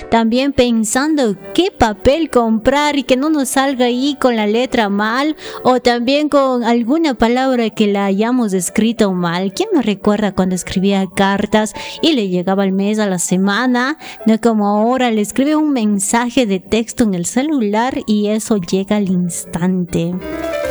también pensando qué papel comprar y que no nos salga ahí con la letra mal o también con alguna palabra que la hayamos escrito mal. ¿Quién me recuerda cuando escribía cartas y le llegaba el mes a la semana? No como ahora, le escribe un mensaje de texto en el celular y eso llega al instante.